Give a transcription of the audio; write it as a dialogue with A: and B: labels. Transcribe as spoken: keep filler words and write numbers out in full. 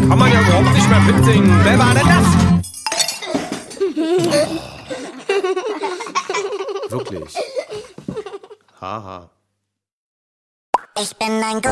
A: kann man ja überhaupt nicht mehr mitsingen. Wer war denn das? Wirklich. Haha.
B: Ich bin ein